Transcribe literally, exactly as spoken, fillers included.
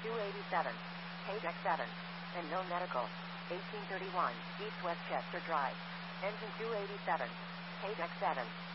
two eighty-seven, page X seven, and no medical. eighteen thirty-one, East Westchester Drive. Engine two eighty-seven, page X seven.